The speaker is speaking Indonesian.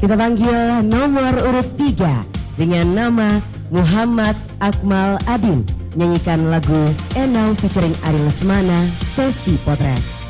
Kita panggil nomor urut 3 dengan nama Muhammad Akmal Adin, nyanyikan lagu Enau featuring Ari Lesmana, Sesi Potret.